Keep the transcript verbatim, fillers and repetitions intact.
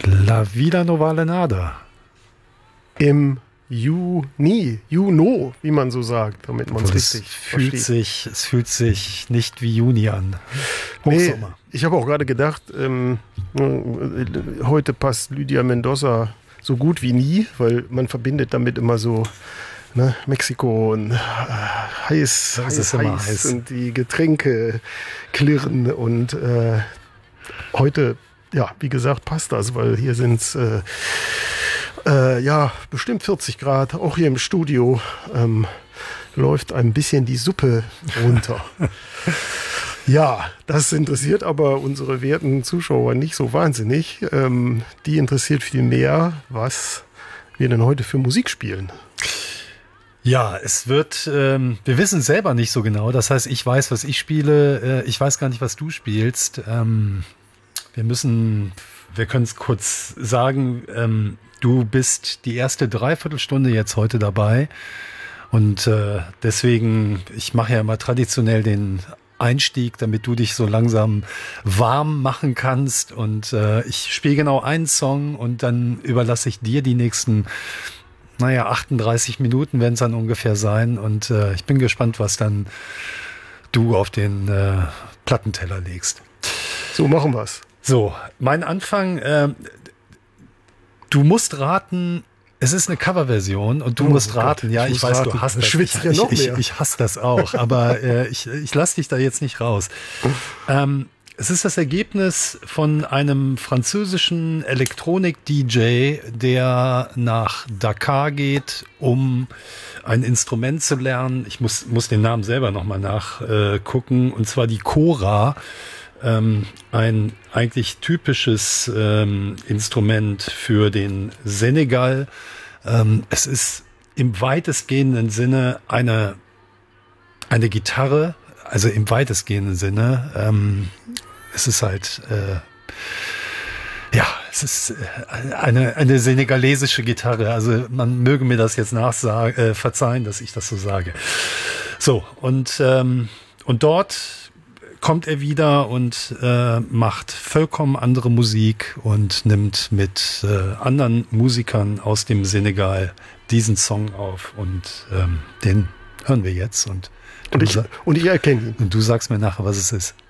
La Vida no vale nada. Im Juni, Juno, wie man so sagt, damit man es richtig fühlt versteht. Sich, es fühlt sich nicht wie Juni an. Nee, Hochsommer. ich habe auch gerade gedacht, ähm, heute passt Lydia Mendoza so gut wie nie, weil man verbindet damit immer so ne, Mexiko und äh, heiß, Das heiß, ist immer heiß, heiß. und die Getränke klirren und äh, heute, ja, wie gesagt, passt das, weil hier sind es äh, äh, ja bestimmt vierzig Grad, auch hier im Studio ähm, läuft ein bisschen die Suppe runter. Ja, das interessiert aber unsere werten Zuschauer nicht so wahnsinnig. Ähm, die interessiert viel mehr, was wir denn heute für Musik spielen. Ja, es wird, ähm, wir wissen es selber nicht so genau. Das heißt, ich weiß, was ich spiele. Äh, ich weiß gar nicht, was du spielst. Ähm, wir müssen, wir können es kurz sagen, ähm, du bist die erste Dreiviertelstunde jetzt heute dabei. Und äh, deswegen, ich mache ja immer traditionell den Einstieg, damit du dich so langsam warm machen kannst. Und äh, ich spiele genau einen Song und dann überlasse ich dir die nächsten, naja, achtunddreißig Minuten werden es dann ungefähr sein. Und äh, ich bin gespannt, was dann du auf den äh, Plattenteller legst. So machen wir's. So, mein Anfang, äh, du musst raten. Es ist eine Coverversion und du Oh musst Gott, raten. Ja, ich ich, muss weiß, raten. du hast Das das. schwitzt Ich, ja noch ich, mehr. ich, ich hasse das auch, aber äh, ich, ich lasse dich da jetzt nicht raus. Ähm, es ist das Ergebnis von einem französischen Elektronik-D J, der nach Dakar geht, um ein Instrument zu lernen. Ich muss, muss den Namen selber nochmal nachgucken, und zwar die Kora. Ähm, ein eigentlich typisches ähm, Instrument für den Senegal. Ähm, es ist im weitestgehenden Sinne eine, eine Gitarre, also im weitestgehenden Sinne. Ähm, es ist halt, äh, ja, es ist äh, eine, eine senegalesische Gitarre. Also man möge mir das jetzt nachsagen, äh, verzeihen, dass ich das so sage. So, und, ähm, und dort kommt er wieder und äh, macht vollkommen andere Musik und nimmt mit äh, anderen Musikern aus dem Senegal diesen Song auf, und ähm, den hören wir jetzt, und Und ich, und ich erkenne ihn. und du sagst mir nachher, was es ist.